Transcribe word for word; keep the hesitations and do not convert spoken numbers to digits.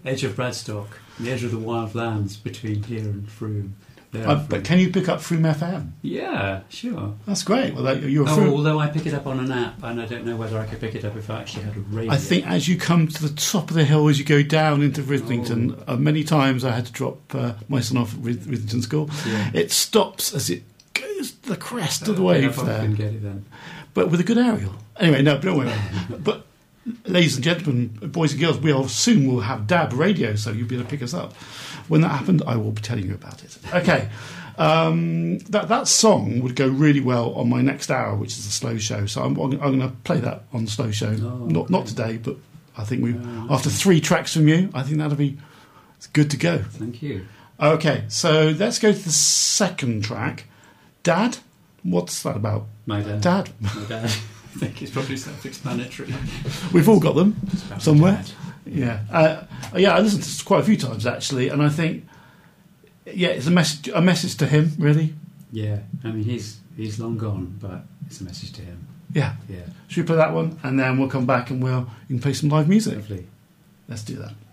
edge of Bradstock, the edge of the wild lands between here and Frome. Uh, but can you pick up Frome F M? Yeah, sure. That's great. Well, that, you're oh, Frome. Although I pick it up on an app, and I don't know whether I could pick it up if I actually had a radio. I think as you come to the top of the hill, as you go down into Rithington, oh. uh, many times I had to drop uh, my son off at Rith- Rithington School. Yeah. It stops as it goes to the crest uh, of the wave there. I get it then. But with a good aerial. Anyway, no, don't worry. But ladies and gentlemen, boys and girls, we all soon will have D A B radio, so you'll be able to pick us up. When that happened, I will be telling you about it. Okay. Um, that that song would go really well on my next hour, which is a slow show. So I'm, I'm going to play that on the slow show. Oh, not okay. not today, but I think we uh, after three tracks from you, I think that'll be it's good to go. Thank you. Okay, so let's go to the second track. Dad, what's that about? My dad. Dad. My dad. I think it's probably self-explanatory. We've all got them somewhere. Dad. Yeah, uh, yeah. I listened to this quite a few times actually, and I think. Yeah, it's a message. A message to him, really. Yeah, I mean he's he's long gone, but it's a message to him. Yeah, yeah. Should we play that one, and then we'll come back and we'll you can play some live music. Lovely. Let's do that.